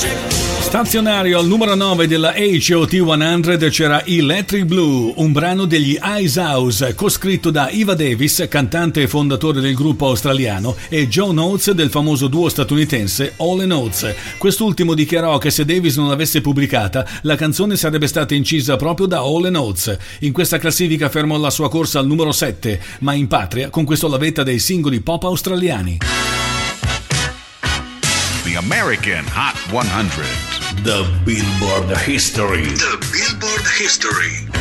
Stazionario al numero 9 della HOT 100 c'era Electric Blue, un brano degli Ice House, coscritto da Eva Davis, cantante e fondatore del gruppo australiano, e John Oates del famoso duo statunitense Hall & Oates. Quest'ultimo dichiarò che se Davis non l'avesse pubblicata, la canzone sarebbe stata incisa proprio da Hall & Oates. In questa classifica fermò la sua corsa al numero 7, ma in patria conquistò la vetta dei singoli pop australiani. The American Hot 100. The Billboard History. The Billboard History.